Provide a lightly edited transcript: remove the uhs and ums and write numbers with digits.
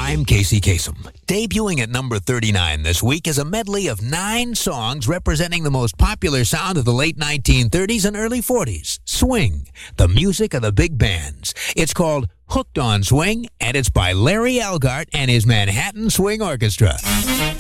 I'm Casey Kasem. Debuting at number 39 this week is a medley of 9 songs representing the most popular sound of the late 1930s and early 40s, swing, the music of the big bands. It's called Hooked on Swing, and it's by Larry Elgart and his Manhattan Swing Orchestra.